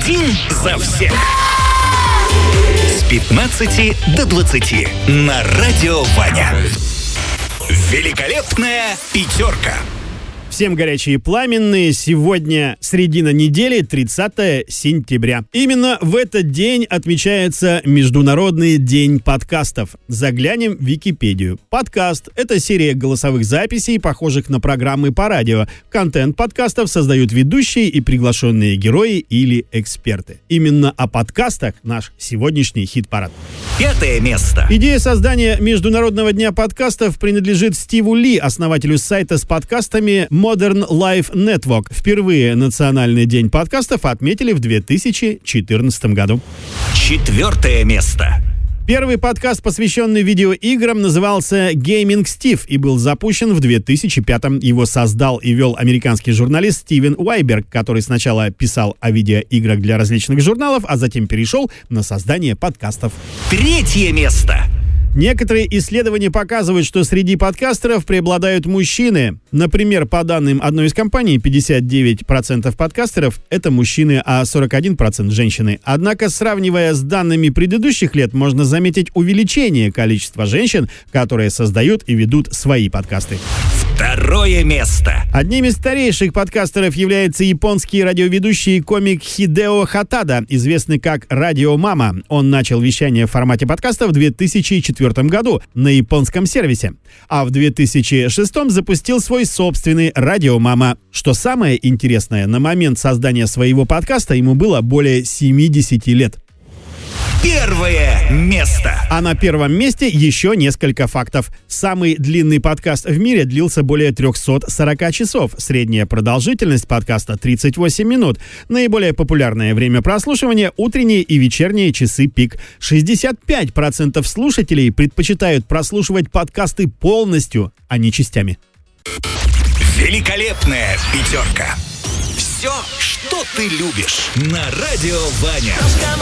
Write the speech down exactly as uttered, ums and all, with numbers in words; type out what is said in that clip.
Один за всех. С пятнадцати до двадцати на Радио Ваня. Великолепная пятерка. Всем горячие и пламенные. Сегодня середина недели, тридцатое сентября. Именно в этот день отмечается Международный день подкастов. Заглянем в Википедию. Подкаст – это серия голосовых записей, похожих на программы по радио. Контент подкастов создают ведущие и приглашенные герои или эксперты. Именно о подкастах наш сегодняшний хит-парад. Пятое место. Идея создания Международного дня подкастов принадлежит Стиву Ли, основателю сайта с подкастами Modern Life Network. Впервые Национальный день подкастов отметили в две тысячи четырнадцатом году. Четвертое место. Первый подкаст, посвященный видеоиграм, назывался Gaming Steve и был запущен в две тысячи пятом. Его создал и вел американский журналист Стивен Уайберг, который сначала писал о видеоиграх для различных журналов, а затем перешел на создание подкастов. Третье место. Некоторые исследования показывают, что среди подкастеров преобладают мужчины. Например, по данным одной из компаний, пятьдесят девять процентов подкастеров – это мужчины, а сорок один процент – женщины. Однако, сравнивая с данными предыдущих лет, можно заметить увеличение количества женщин, которые создают и ведут свои подкасты. Второе место. Одним из старейших подкастеров является японский радиоведущий и комик Хидео Хатада, известный как Радио Мама. Он начал вещание в формате подкаста в две тысячи четвёртом году на японском сервисе, а в две тысячи шестом запустил свой собственный Радио Мама. Что самое интересное, на момент создания своего подкаста ему было более семидесяти лет. Первое место. А на первом месте еще несколько фактов. Самый длинный подкаст в мире длился более триста сорок часов. Средняя продолжительность подкаста тридцать восемь минут. Наиболее популярное время прослушивания – утренние и вечерние часы пик. шестьдесят пять процентов слушателей предпочитают прослушивать подкасты полностью, а не частями. Великолепная пятерка. Все, что ты любишь на Радио Ваня.